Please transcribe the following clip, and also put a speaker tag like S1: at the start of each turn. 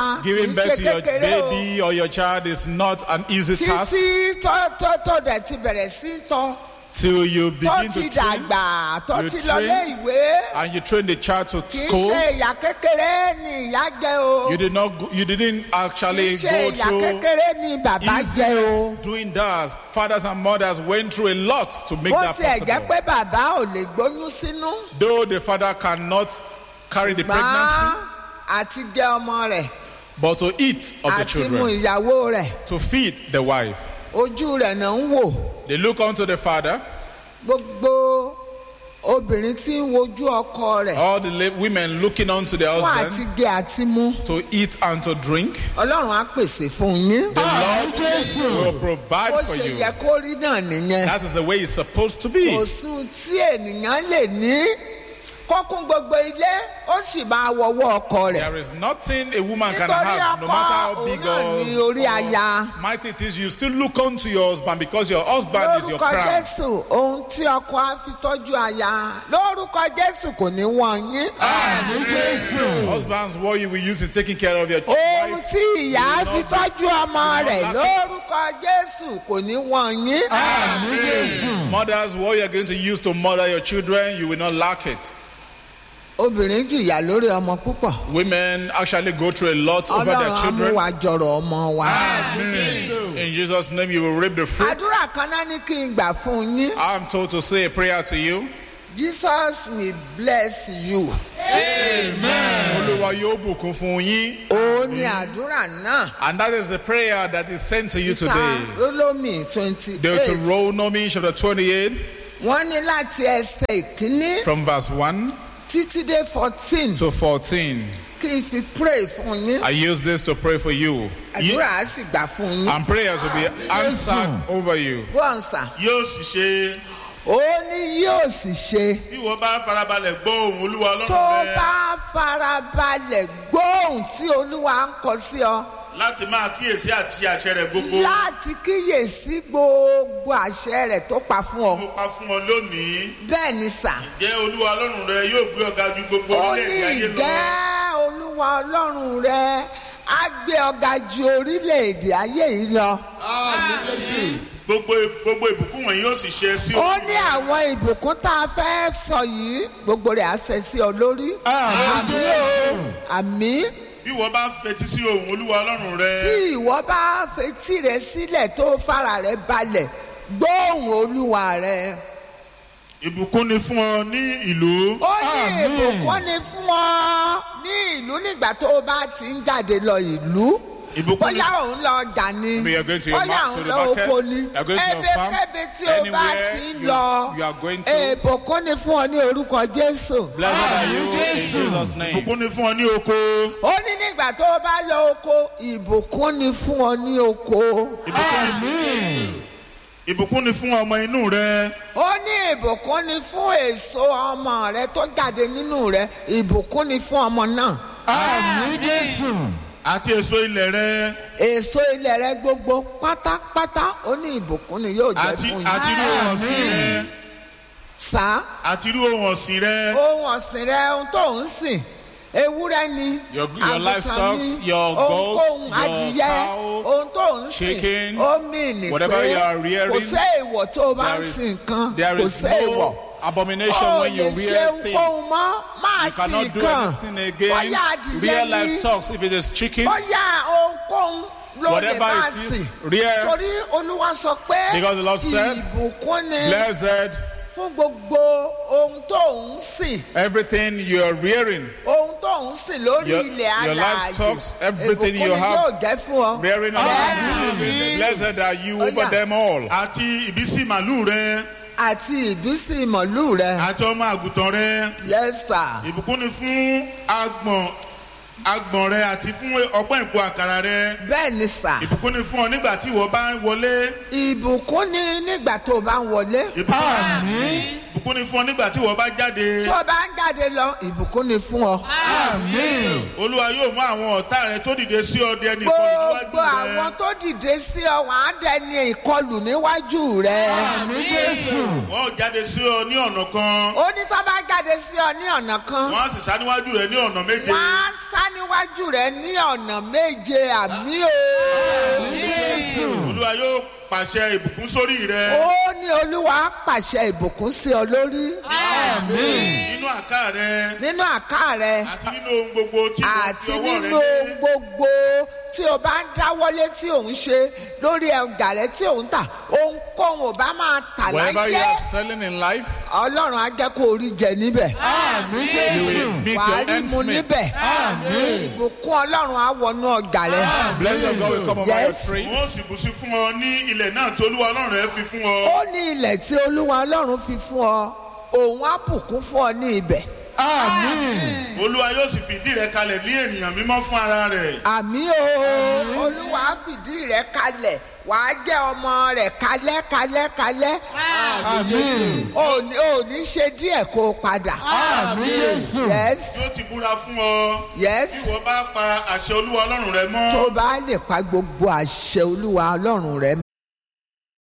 S1: nípa.
S2: Giving birth to your baby or your child is not an easy task.
S1: Títí tó dẹ̀ ti bẹ̀rẹ̀ sí tọ́.
S2: Till you begin to
S1: train,
S2: you train and you train the child to school. You didn't actually go through easy doing that. Fathers and mothers went through a lot to make that possible. Though the father cannot carry the pregnancy, but to eat of the children, to feed the wife. They look unto the father. All the women looking unto their husband to eat and to drink. The Lord will provide for you. That is the way it's supposed to be. There is nothing a woman can have, no matter how big or mighty it is. You still look unto your husband because your husband is your crown. Husbands, what you will use in taking care of your wife, mothers, what you are going to use to mother your children, you will not lack it. Women actually go through a lot over their children. In Jesus' name, you will reap the fruit. I'm told to say a prayer to you.
S1: Jesus will bless you.
S2: Amen. And that is the prayer that is sent to you today. Deuteronomy chapter 28. From verse 1 to 14. I use this to pray for you. And prayers will be answered over you.
S1: Ó ní yóò sì ṣe.
S3: Bí wọ́n bá farabalẹ̀ gbọ́ ohùn Olúwa Ọlọ́run rẹ.
S1: Tó bá farabalẹ̀ gbọ́ ohùn tí Olúwa ń kọ sí ọ.
S3: Láti máa kíyèsí àti àṣẹ rẹ̀ gbogbo.
S1: Láti kíyèsí gbogbo àṣẹ rẹ̀ tó pa fún ọ.
S3: Mo pa fún ọ lónìí.
S1: Bẹ́ẹ̀ ni sà.
S3: Ǹjẹ́ Olúwa Ọlọ́run rẹ yóò gbé ọ ga ju gbogbo orílẹ̀-èdè ayé lọ?
S1: Ó ní ǹjẹ́ Olúwa Ọlọ́run rẹ á gbé ọ ga ju orílẹ̀-èdè ayé yìí lọ.
S3: Gbogbo ìbùkún wọn yóò sì ṣe sí
S1: ọ. Ó ní àwọn ìbùkún tá a fẹ́ sọ yìí gbogbo rẹ̀ á ṣẹ sí ọ lórí. Àmín.
S3: Bí ìwọ bá fetí sí ohùn Olúwa Ọlọ́run rẹ.
S1: Tí ìwọ bá fetí rẹ sílẹ̀ tó fara rẹ balẹ̀ gbọ́ ohùn Olúwa rẹ.
S3: Ìbùkún ni fún ọ ní ìlú.
S1: Ó ní ìbùkún ni fún ọ ní ìlú nígbà tó o bá ti ń jáde lọ ìlú. Bóyá òun lọ ọjà ni, bóyá òun lọ oko ni, ebekebe tí o bá ti ń lọ, ìbùkún ni fún ọ ní orúkọ Jésù.
S3: Ìbùkún ni fún ọ ní oko.
S1: Ó ní nígbà tó o bá lọ oko, ìbùkún ni fún ọ ní oko.
S3: Ìbùkún ni fún ọmọ inú rẹ.
S1: Ó ní ìbùkún ni fún èso ọmọ rẹ tó jáde nínú rẹ, ìbùkún ni fún ọmọ náà.
S3: Àmín Jésù. Àti èso ilẹ̀ rẹ.
S1: Èso ilẹ̀ rẹ gbogbo pátápátá ó ní ìbùkún ni yóò jẹ́ fún yín.
S3: Àti irú ohun ọ̀sìn rẹ.
S1: Sá.
S3: Àti irú ohun ọ̀sìn rẹ.
S1: Ohun ọ̀sìn rẹ ohun tó ń sìn. Ewúrẹ́ ni,
S2: àgùntàn ni,
S1: ohunkóhun adìyẹ, ohun tó ń sìn, omi ni pé kò sí èèwọ̀ tó o bá ń sìn kan, kò sí èèwọ̀.
S2: Abomination when you rear things. You cannot do anything again. Real livestock, if it is chicken, whatever it is, rear. Because the Lord said, blessed everything you are rearing, your livestock, everything you have, rearing blessed are you over them all.
S3: Àti ìbísí màlúù rẹ.
S1: Àti ìbísí màlúù rẹ.
S3: Àti ọmọ àgùntàn rẹ.
S1: Yes sir.
S3: Ìbùkún ni fún agbọ̀n rẹ àti fún ọpọ́n ìpò àkàrà rẹ.
S1: Bẹ́ẹ̀ ni sà.
S3: Ìbùkún ni fún ọ nígbà tí ìwọ bá ń wọlé.
S1: Ìbùkún ni nígbà tó o bá ń wọlé.
S3: Ìbùkún ìbùkún ni fún ọ nígbà tí wọ́n bá jáde.
S1: tí o bá ń jáde lọ ìbùkún ni fún ọ.
S3: àmín. olúwa yóò mú àwọn ọ̀tá rẹ tó dìde sí ọ di ẹni ìkọlù níwájú rẹ.
S1: gbogbo àwọn tó dìde sí ọ wọ́n á dẹni ìkọlù níwájú rẹ.
S3: àmín Jésù. wọ́n jáde sí ọ ní ọ̀nà kan.
S1: ó ní tó bá jáde sí ọ ní ọ̀nà kan.
S3: wọ́n á sì sá níwájú rẹ ní ọ̀nà méje.
S1: wọ́n á sá níwájú rẹ ní ọ̀nà méje. àmín o.
S3: àmín Jésù. olúwa yóò pàṣẹ ìbùkún sórí rẹ.
S1: ó ní olúwa pàṣẹ ìbùkún sí ọ lórí.
S3: àmín. nínú àká rẹ.
S1: nínú àká rẹ.
S3: àti nínú ohun gbogbo tí o fi ọwọ́ rẹ lé.
S1: àti nínú ohun gbogbo tí o bá ń dáwọ́lé tí ò ń ṣe lórí ọjà rẹ tí ò ń tà ohunkóhun ò bá máa tà láyé.
S2: whatever you are selling in life.
S1: ọlọ́run á jẹ́ kó o rí jẹ níbẹ̀.
S3: àmín Jésù.
S1: wàá rí mu níbẹ̀.
S3: àmín.
S1: ìbùkún ọlọ́run á wọnú ọjà rẹ.
S2: blessing of God will come over your tree.
S3: wọ́n sì bù sí fún ọ ní ilẹ̀ náà tí olúwa ọlọ́run rẹ fi fún ọ.
S1: ó ní ilẹ̀ tí olúwa ọlọ́run fi fún ọ òun á bùkún fún ọ ní ibẹ̀.
S3: àmín. olúwa yóò sì fìdí rẹ kalẹ̀ ní ènìyàn mímọ́ fún ara rẹ̀.
S1: àmín o. olúwa á fìdí rẹ kalẹ̀ wàá jẹ́ ọmọ rẹ̀ kalẹ́.
S3: àmín.
S1: ò ní ṣe díẹ̀ kó o padà.
S3: àmín Jésù.
S1: yes.
S3: yóò ti búra fún ọ.
S1: yes.
S3: bí wọ́n bá pa àṣẹ olúwa ọlọ́run rẹ mọ́.
S1: tó bá lè pa gbogbo àṣẹ olúwa ọlọ́run rẹ